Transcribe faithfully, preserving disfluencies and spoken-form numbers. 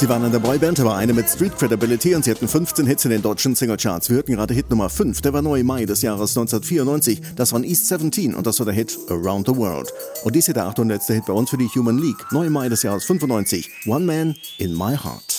Sie waren in der Boyband, aber eine mit Street Credibility und sie hatten fünfzehn Hits in den deutschen Singlecharts. Wir hörten gerade Hit Nummer fünf, der war neu im Mai des Jahres neunzehnhundertvierundneunzig. Das waren East siebzehn und das war der Hit Around the World. Und dies hier der achte und letzte Hit bei uns für die Human League, neu im Mai des Jahres fünfundneunzig. One Man in My Heart.